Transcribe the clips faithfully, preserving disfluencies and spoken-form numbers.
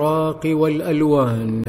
الأوراق والألوان،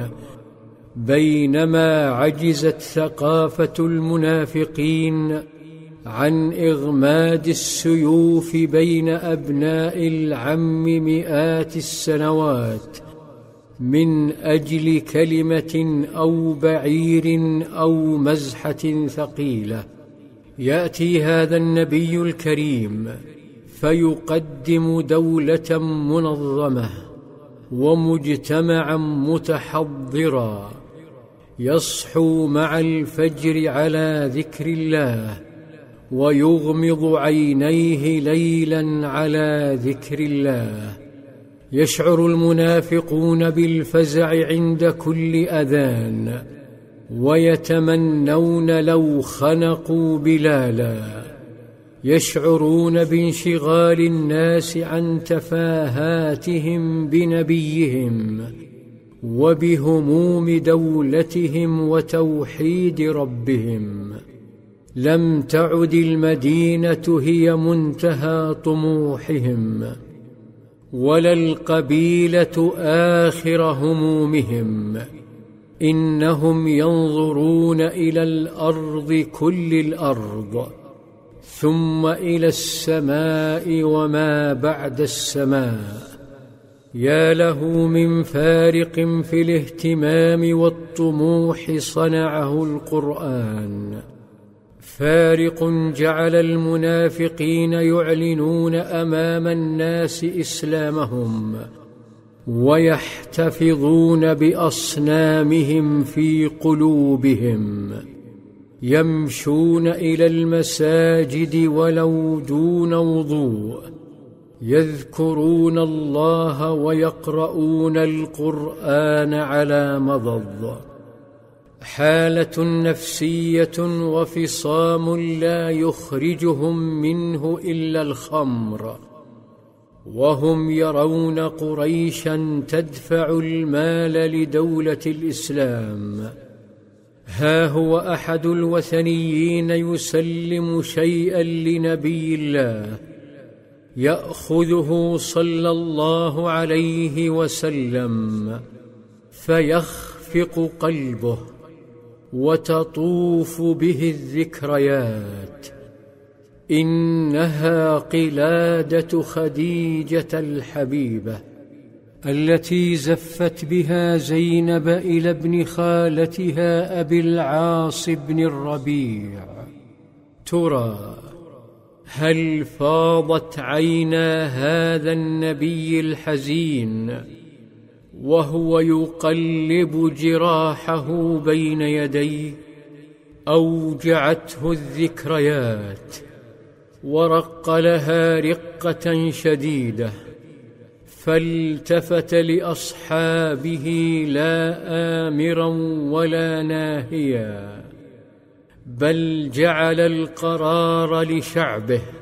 بينما عجزت ثقافة المنافقين عن إغماد السيوف بين أبناء العم مئات السنوات من أجل كلمة أو بعير أو مزحة ثقيلة. يأتي هذا النبي الكريم فيقدم دولة منظمة ومجتمعا متحضرا يصحو مع الفجر على ذكر الله ويغمض عينيه ليلا على ذكر الله. يشعر المنافقون بالفزع عند كل أذان ويتمنون لو خنقوا بلالا. يشعرون بانشغال الناس عن تفاهاتهم بنبيهم وبهموم دولتهم وتوحيد ربهم. لم تعد المدينة هي منتهى طموحهم ولا القبيلة آخر همومهم، إنهم ينظرون إلى الأرض كل الأرض ثم إلى السماء وما بعد السماء. يا له من فارق في الاهتمام والطموح صنعه القرآن، فارق جعل المنافقين يعلنون أمام الناس إسلامهم ويحتفظون بأصنامهم في قلوبهم، يمشون إلى المساجد ولو دون وضوء، يذكرون الله ويقرؤون القرآن على مضض. حالة نفسية وفصام لا يخرجهم منه إلا الخمر، وهم يرون قريشا تدفع المال لدولة الإسلام. ها هو أحد الوثنيين يسلم شيئا لنبي الله يأخذه صلى الله عليه وسلم فيخفق قلبه وتطوف به الذكريات. إنها قلادة خديجة الحبيبة التي زفت بها زينب إلى ابن خالتها أبي العاص بن الربيع. ترى هل فاضت عينا هذا النبي الحزين وهو يقلب جراحه بين يديه؟ أوجعته الذكريات ورق لها رقة شديدة، فالتفت لأصحابه لا آمرا ولا ناهيا، بل جعل القرار لشعبه